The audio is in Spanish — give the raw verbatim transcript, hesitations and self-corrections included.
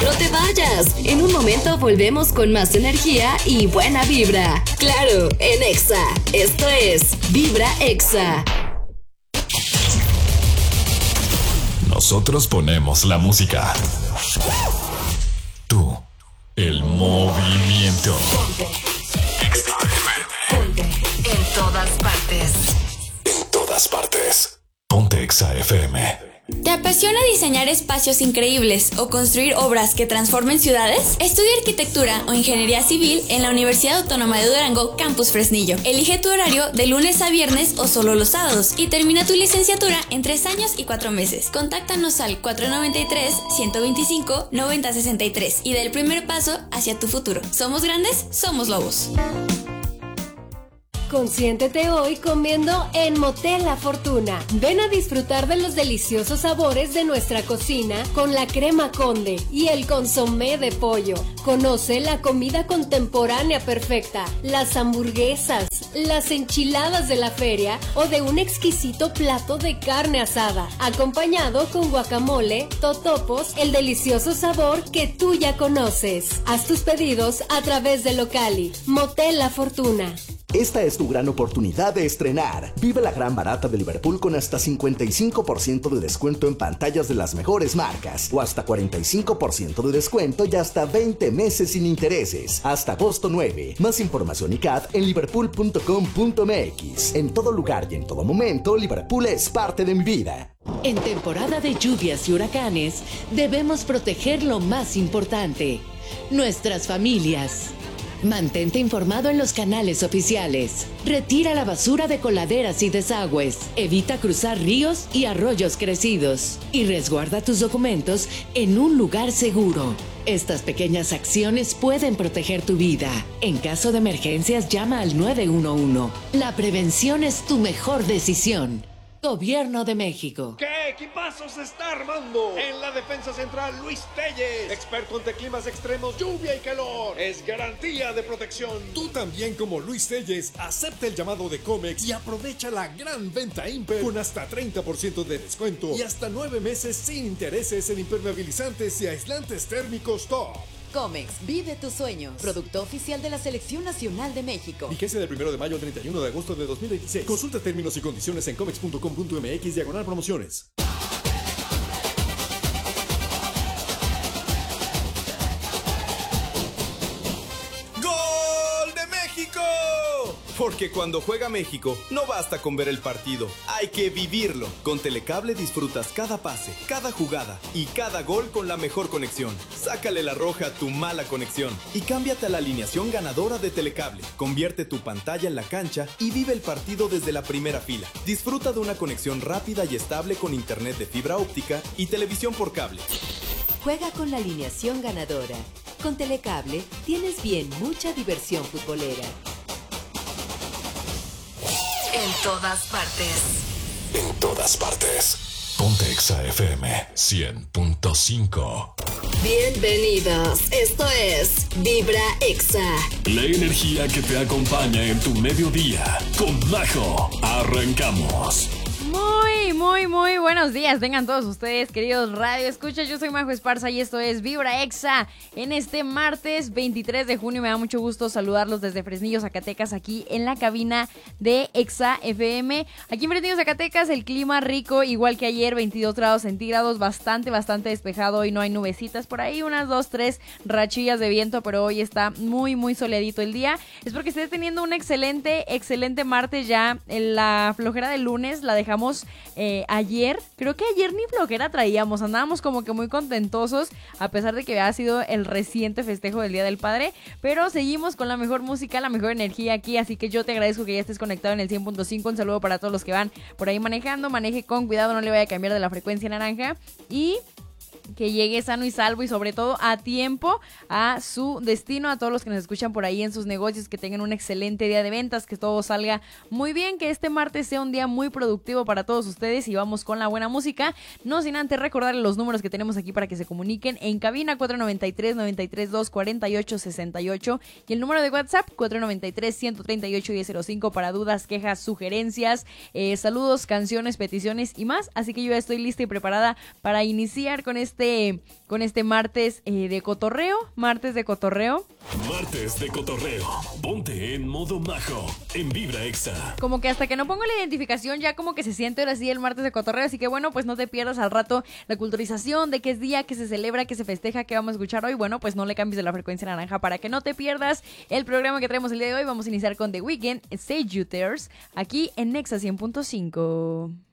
No te vayas. En un momento volvemos con más energía y buena vibra. Claro, en Exa. Esto es Vibra Exa. Nosotros ponemos la música. Tú, el movimiento. Ponte. Exa F M. Ponte. En todas partes. En todas partes. Ponte Exa F M. ¿Te apasiona diseñar espacios increíbles o construir obras que transformen ciudades? Estudia arquitectura o ingeniería civil en la Universidad Autónoma de Durango, Campus Fresnillo. Elige tu horario de lunes a viernes o solo los sábados y termina tu licenciatura en tres años y cuatro meses. Contáctanos al cuatro noventa y tres, ciento veinticinco, noventa sesenta y tres y da el primer paso hacia tu futuro. ¿Somos grandes? Somos lobos. Consiéntete hoy comiendo en Motel La Fortuna. Ven a disfrutar de los deliciosos sabores de nuestra cocina con la crema Conde y el consomé de pollo. Conoce la comida contemporánea perfecta, las hamburguesas, las enchiladas de la feria o de un exquisito plato de carne asada, acompañado con guacamole, totopos, el delicioso sabor que tú ya conoces. Haz tus pedidos a través de Locali. Motel La Fortuna. Esta es tu gran oportunidad de estrenar. Vive la gran barata de Liverpool con hasta cincuenta y cinco por ciento de descuento en pantallas de las mejores marcas o hasta cuarenta y cinco por ciento de descuento y hasta veinte meses sin intereses. Hasta agosto nueve. Más información y C A D en liverpool punto com punto m x. En todo lugar y en todo momento, Liverpool es parte de mi vida. En temporada de lluvias y huracanes, debemos proteger lo más importante: nuestras familias. Mantente informado en los canales oficiales. Retira la basura de coladeras y desagües. Evita cruzar ríos y arroyos crecidos. Y resguarda tus documentos en un lugar seguro. Estas pequeñas acciones pueden proteger tu vida. En caso de emergencias, llama al nueve uno uno. La prevención es tu mejor decisión. Gobierno de México. ¿Qué equipazo se está armando? En la defensa central, Luis Telles, experto ante climas extremos, lluvia y calor. Es garantía de protección. Tú también, como Luis Telles, acepta el llamado de Comex y aprovecha la gran venta Imper con hasta treinta por ciento de descuento y hasta nueve meses sin intereses en impermeabilizantes y aislantes térmicos top. Comex, vive tus sueños. Producto oficial de la Selección Nacional de México. Vigencia del primero de mayo al treinta y uno de agosto de dos mil veintiséis. Consulta términos y condiciones en comex punto com punto m x diagonal promociones. ¡Gol de México! Porque cuando juega México, no basta con ver el partido, hay que vivirlo. Con Telecable disfrutas cada pase, cada jugada y cada gol con la mejor conexión. Sácale la roja a tu mala conexión y cámbiate a la alineación ganadora de Telecable. Convierte tu pantalla en la cancha y vive el partido desde la primera fila. Disfruta de una conexión rápida y estable con internet de fibra óptica y televisión por cable. Juega con la alineación ganadora. Con Telecable tienes bien mucha diversión futbolera. En todas partes. En todas partes. Ponte Exa F M cien punto cinco. Bienvenidos. Esto es Vibra Exa. La energía que te acompaña en tu mediodía. Con Majo. Arrancamos. Muy, muy, muy buenos días. Vengan todos ustedes, queridos Radio Escuchas. Yo soy Majo Esparza y esto es Vibra Exa. En este martes veintitrés de junio me da mucho gusto saludarlos desde Fresnillo, Zacatecas, aquí en la cabina de Exa F M. Aquí en Fresnillo, Zacatecas, el clima rico, igual que ayer, veintidós grados centígrados, bastante, bastante despejado. Hoy no hay nubecitas, por ahí unas dos, tres rachillas de viento, pero hoy está muy, muy soleadito el día. Espero que estés teniendo un excelente, excelente martes ya. En la flojera del lunes la dejamos Eh, ayer, creo que ayer ni flojera traíamos, andábamos como que muy contentosos a pesar de que había sido el reciente festejo del Día del Padre, pero seguimos con la mejor música, la mejor energía aquí, así que yo te agradezco que ya estés conectado en el cien punto cinco, un saludo para todos los que van por ahí manejando, maneje con cuidado, no le vaya a cambiar de la frecuencia naranja y que llegue sano y salvo y sobre todo a tiempo a su destino. A todos los que nos escuchan por ahí en sus negocios, que tengan un excelente día de ventas, que todo salga muy bien, que este martes sea un día muy productivo para todos ustedes y vamos con la buena música, no sin antes recordarles los números que tenemos aquí para que se comuniquen en cabina: cuatro noventa y tres, noventa y tres dos, cuarenta y ocho sesenta y ocho y el número de WhatsApp cuatro noventa y tres, ciento treinta y ocho, diez cero cinco para dudas, quejas, sugerencias, eh, saludos, canciones, peticiones y más. Así que yo ya estoy lista y preparada para iniciar con este este, con este martes eh, de cotorreo, martes de cotorreo. Martes de cotorreo. Ponte en modo majo en Vibra Exa. Como que hasta que no pongo la identificación ya como que se siente ahora sí el martes de cotorreo, así que bueno, pues no te pierdas al rato la culturización de qué es día, qué se celebra, qué se festeja, qué vamos a escuchar hoy. Bueno, pues no le cambies de la frecuencia naranja para que no te pierdas el programa que traemos el día de hoy. Vamos a iniciar con The Weeknd, Sage You Tears, aquí en Nexa cien punto cinco.